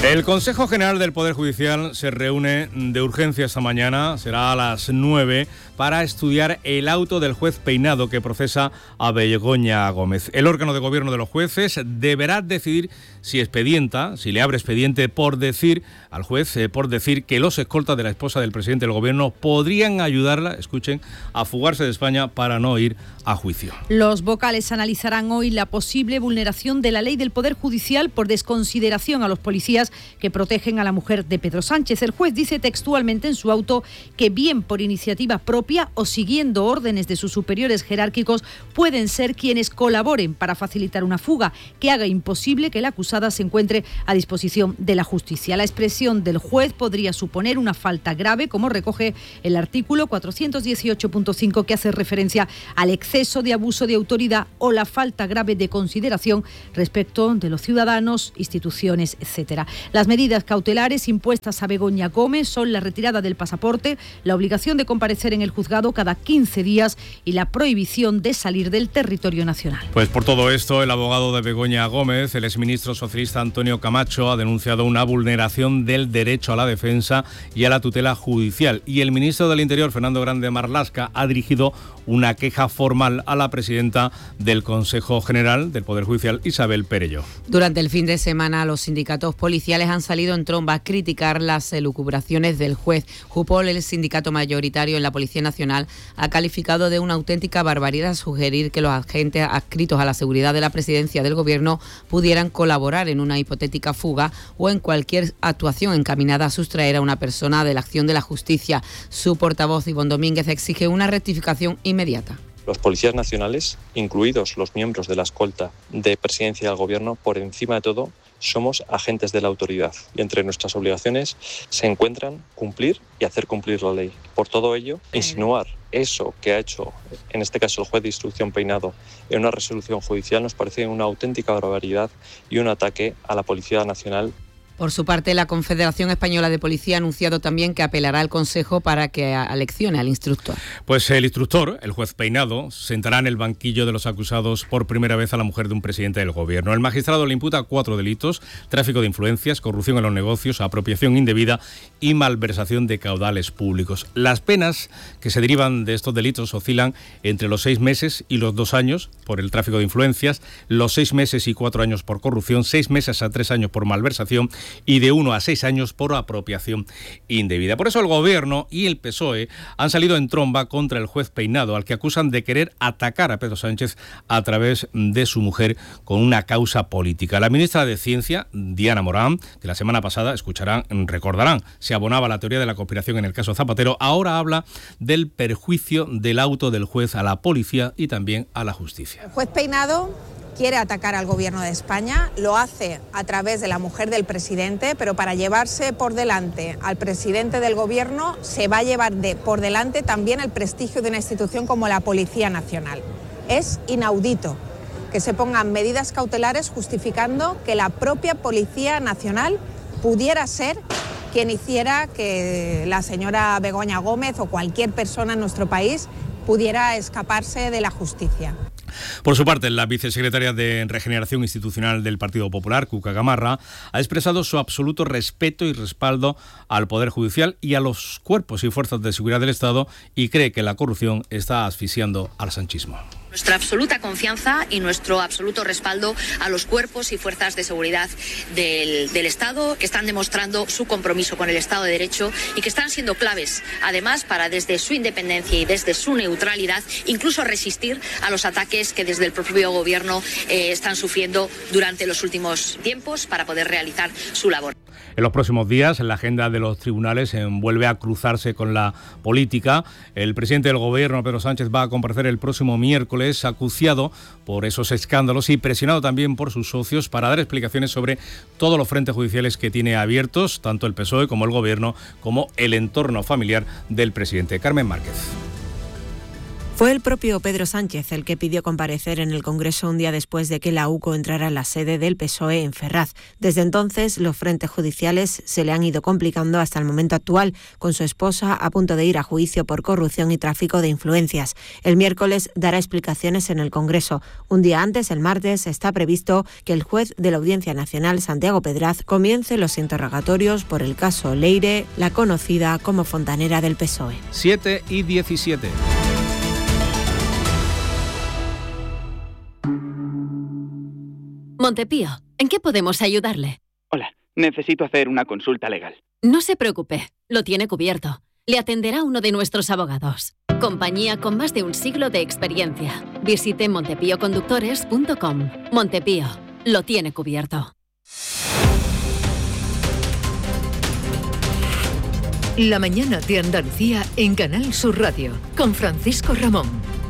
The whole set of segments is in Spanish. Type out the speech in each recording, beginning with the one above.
El Consejo General del Poder Judicial se reúne de urgencia esta mañana, será a las 9, para estudiar el auto del juez Peinado que procesa a Begoña Gómez. El órgano de gobierno de los jueces deberá decidir si le abre expediente por decir al juez, por decir que los escoltas de la esposa del presidente del gobierno podrían ayudarla, escuchen, a fugarse de España para no ir a juicio. Los vocales analizarán hoy la posible vulneración de la ley del Poder Judicial por desconsideración a los policías que protegen a la mujer de Pedro Sánchez. El juez dice textualmente en su auto que bien por iniciativa propia o siguiendo órdenes de sus superiores jerárquicos pueden ser quienes colaboren para facilitar una fuga que haga imposible que la acusada se encuentre a disposición de la justicia. La expresión del juez podría suponer una falta grave, como recoge el artículo 418.5, que hace referencia al exceso de abuso de autoridad o la falta grave de consideración respecto de los ciudadanos, instituciones, etc. Las medidas cautelares impuestas a Begoña Gómez son la retirada del pasaporte, la obligación de comparecer en el juzgado cada 15 días y la prohibición de salir del territorio nacional. Pues por todo esto, el abogado de Begoña Gómez, el exministro socialista Antonio Camacho, ha denunciado una vulneración del derecho a la defensa y a la tutela judicial. Y el ministro del Interior, Fernando Grande Marlaska, ha dirigido una queja formal a la presidenta del Consejo General del Poder Judicial, Isabel Perelló. Durante el fin de semana, los sindicatos policiales han salido en tromba a criticar las elucubraciones del juez. Jupol, el sindicato mayoritario en la Policía Nacional, ha calificado de una auténtica barbaridad sugerir que los agentes adscritos a la seguridad de la presidencia del Gobierno pudieran colaborar en una hipotética fuga o en cualquier actuación encaminada a sustraer a una persona de la acción de la justicia. Su portavoz, Ivonne Domínguez, exige una rectificación inmediata. Los policías nacionales, incluidos los miembros de la escolta de presidencia del Gobierno, por encima de todo, somos agentes de la autoridad y entre nuestras obligaciones se encuentran cumplir y hacer cumplir la ley. Por todo ello, insinuar eso que ha hecho, en este caso el juez de instrucción Peinado, en una resolución judicial nos parece una auténtica barbaridad y un ataque a la Policía Nacional. Por su parte, la Confederación Española de Policía ha anunciado también que apelará al Consejo para que aleccione al instructor. Pues el instructor, el juez Peinado, sentará en el banquillo de los acusados por primera vez a la mujer de un presidente del Gobierno. El magistrado le imputa 4 delitos: tráfico de influencias, corrupción en los negocios, apropiación indebida y malversación de caudales públicos. Las penas que se derivan de estos delitos oscilan entre los 6 meses y los 2 años por el tráfico de influencias, los 6 meses y 4 años por corrupción, 6 meses a 3 años por malversación y de 1 a 6 años por apropiación indebida. Por eso el Gobierno y el PSOE han salido en tromba contra el juez Peinado, al que acusan de querer atacar a Pedro Sánchez a través de su mujer con una causa política. La ministra de Ciencia, Diana Morán, que la semana pasada, recordarán, se abonaba a la teoría de la conspiración en el caso Zapatero, ahora habla del perjuicio del auto del juez a la policía y también a la justicia. El juez Peinado quiere atacar al Gobierno de España, lo hace a través de la mujer del presidente, pero para llevarse por delante al presidente del Gobierno se va a llevar por delante también el prestigio de una institución como la Policía Nacional. Es inaudito que se pongan medidas cautelares justificando que la propia Policía Nacional pudiera ser quien hiciera que la señora Begoña Gómez o cualquier persona en nuestro país pudiera escaparse de la justicia. Por su parte, la vicesecretaria de Regeneración Institucional del Partido Popular, Cuca Gamarra, ha expresado su absoluto respeto y respaldo al Poder Judicial y a los cuerpos y fuerzas de seguridad del Estado y cree que la corrupción está asfixiando al sanchismo. Nuestra absoluta confianza y nuestro absoluto respaldo a los cuerpos y fuerzas de seguridad del Estado, que están demostrando su compromiso con el Estado de Derecho y que están siendo claves, además, para desde su independencia y desde su neutralidad, incluso resistir a los ataques que desde el propio Gobierno están sufriendo durante los últimos tiempos para poder realizar su labor. En los próximos días, la agenda de los tribunales vuelve a cruzarse con la política. El presidente del Gobierno, Pedro Sánchez, va a comparecer el próximo miércoles, acuciado por esos escándalos y presionado también por sus socios para dar explicaciones sobre todos los frentes judiciales que tiene abiertos, tanto el PSOE como el Gobierno, como el entorno familiar del presidente. Carmen Márquez. Fue el propio Pedro Sánchez el que pidió comparecer en el Congreso un día después de que la UCO entrara en la sede del PSOE en Ferraz. Desde entonces, los frentes judiciales se le han ido complicando hasta el momento actual, con su esposa a punto de ir a juicio por corrupción y tráfico de influencias. El miércoles dará explicaciones en el Congreso. Un día antes, el martes, está previsto que el juez de la Audiencia Nacional, Santiago Pedraz, comience los interrogatorios por el caso Leire, la conocida como fontanera del PSOE. 7:17. Montepío, ¿en qué podemos ayudarle? Hola, necesito hacer una consulta legal. No se preocupe, lo tiene cubierto. Le atenderá uno de nuestros abogados. Compañía con más de un siglo de experiencia. Visite montepíoconductores.com. Montepío, lo tiene cubierto. La mañana de Andalucía en Canal Sur Radio, con Francisco Ramón.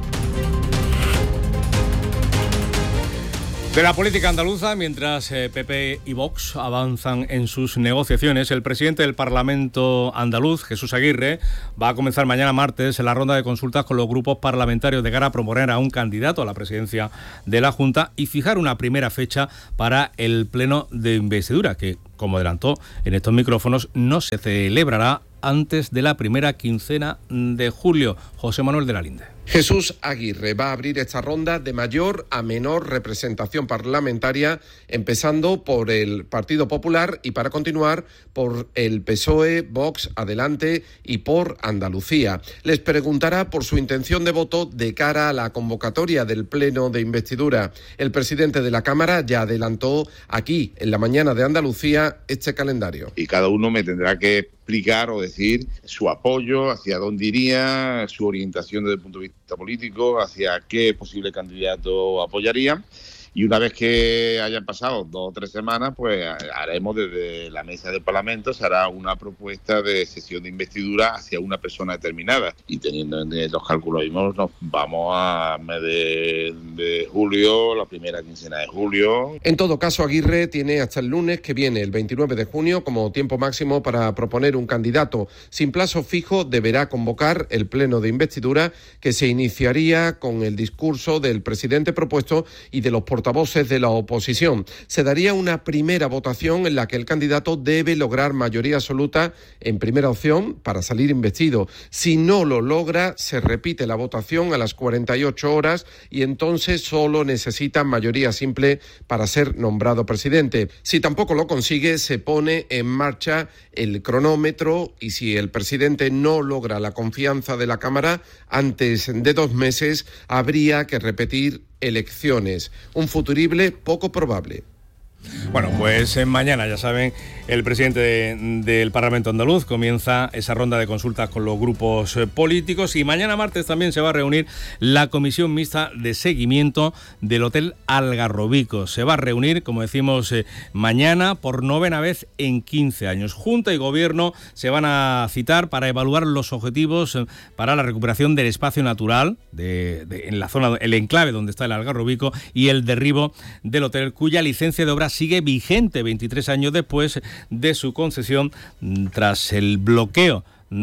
De la política andaluza, mientras PP y Vox avanzan en sus negociaciones, el presidente del Parlamento andaluz, Jesús Aguirre, va a comenzar mañana martes la ronda de consultas con los grupos parlamentarios de cara a proponer a un candidato a la presidencia de la Junta y fijar una primera fecha para el pleno de investidura, que, como adelantó en estos micrófonos, no se celebrará antes de la primera quincena de julio. José Manuel de la Linde. Jesús Aguirre va a abrir esta ronda de mayor a menor representación parlamentaria, empezando por el Partido Popular y para continuar por el PSOE, Vox, Adelante y por Andalucía. Les preguntará por su intención de voto de cara a la convocatoria del pleno de investidura. El presidente de la Cámara ya adelantó aquí, en la mañana de Andalucía, este calendario. Y cada uno me tendrá que explicar o decir su apoyo, hacia dónde iría, su orientación desde el punto de vista político, hacia qué posible candidato apoyaría. Y una vez que hayan pasado 2 o 3 semanas, pues haremos desde la mesa del Parlamento, se hará una propuesta de sesión de investidura hacia una persona determinada. Y teniendo en los cálculos mismos, nos vamos a mes de julio, la primera quincena de julio. En todo caso, Aguirre tiene hasta el lunes que viene, el 29 de junio, como tiempo máximo para proponer un candidato. Sin plazo fijo, deberá convocar el pleno de investidura, que se iniciaría con el discurso del presidente propuesto y de los portavoces de la oposición. Se daría una primera votación en la que el candidato debe lograr mayoría absoluta en primera opción para salir investido. Si no lo logra, se repite la votación a las 48 horas y entonces solo necesita mayoría simple para ser nombrado presidente. Si tampoco lo consigue, se pone en marcha el cronómetro y si el presidente no logra la confianza de la Cámara antes de 2 meses, habría que repetir elecciones. Un futurible poco probable. Bueno, pues mañana, ya saben, el presidente del Parlamento andaluz comienza esa ronda de consultas con los grupos políticos y mañana martes también se va a reunir la comisión mixta de seguimiento del Hotel Algarrobico. Se va a reunir, como decimos, mañana por 9ª vez en 15 años. Junta y Gobierno se van a citar para evaluar los objetivos para la recuperación del espacio natural en la zona, el enclave donde está el Algarrobico y el derribo del hotel, cuya licencia de obra sigue vigente 23 años después de su concesión tras el bloqueo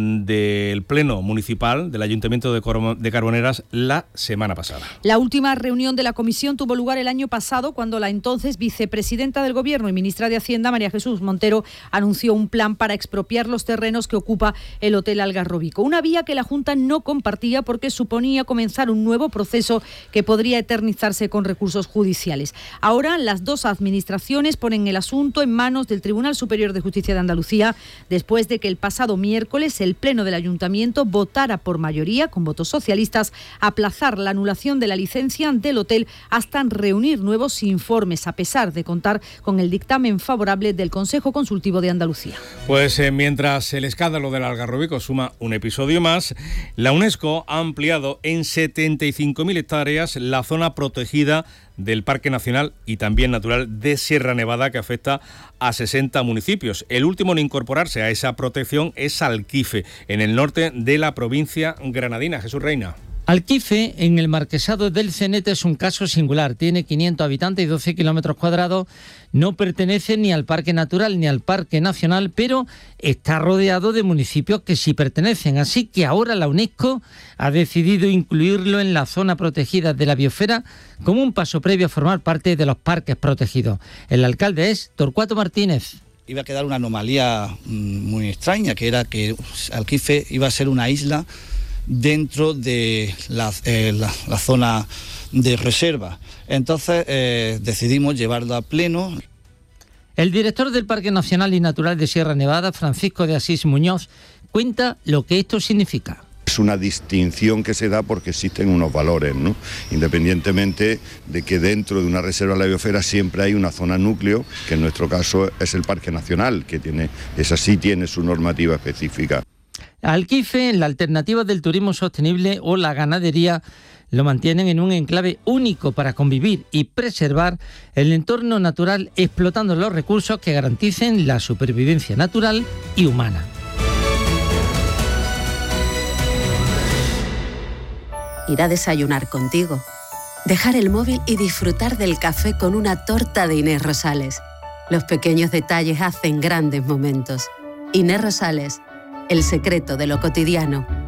del Pleno Municipal del Ayuntamiento de Carboneras la semana pasada. La última reunión de la comisión tuvo lugar el año pasado cuando la entonces vicepresidenta del Gobierno y ministra de Hacienda, María Jesús Montero, anunció un plan para expropiar los terrenos que ocupa el Hotel Algarrobico. Una vía que la Junta no compartía porque suponía comenzar un nuevo proceso que podría eternizarse con recursos judiciales. Ahora las dos administraciones ponen el asunto en manos del Tribunal Superior de Justicia de Andalucía después de que el pasado miércoles el Pleno del Ayuntamiento votara por mayoría, con votos socialistas, aplazar la anulación de la licencia del hotel hasta reunir nuevos informes, a pesar de contar con el dictamen favorable del Consejo Consultivo de Andalucía. Pues mientras el escándalo del Algarrobico suma un episodio más, la UNESCO ha ampliado en 75.000 hectáreas la zona protegida del Parque Nacional y también Natural de Sierra Nevada, que afecta a 60 municipios. El último en incorporarse a esa protección es Alquife, en el norte de la provincia granadina. Jesús Reina. Alquife, en el Marquesado del Cenete, es un caso singular. Tiene 500 habitantes y 12 kilómetros cuadrados. No pertenece ni al Parque Natural ni al Parque Nacional, pero está rodeado de municipios que sí pertenecen. Así que ahora la UNESCO ha decidido incluirlo en la zona protegida de la biosfera como un paso previo a formar parte de los parques protegidos. El alcalde es Torcuato Martínez. Iba a quedar una anomalía muy extraña, que era que Alquife iba a ser una isla dentro de la zona de reserva. Entonces decidimos llevarlo a pleno. El director del Parque Nacional y Natural de Sierra Nevada, Francisco de Asís Muñoz, cuenta lo que esto significa. Es una distinción que se da porque existen unos valores, ¿no? Independientemente de que dentro de una reserva de la biosfera siempre hay una zona núcleo, que en nuestro caso es el Parque Nacional, que tiene su normativa específica. Alquife, la alternativa del turismo sostenible o la ganadería lo mantienen en un enclave único para convivir y preservar el entorno natural, explotando los recursos que garanticen la supervivencia natural y humana. Ir a desayunar contigo, dejar el móvil y disfrutar del café con una torta de Inés Rosales. Los pequeños detalles hacen grandes momentos. Inés Rosales, el secreto de lo cotidiano.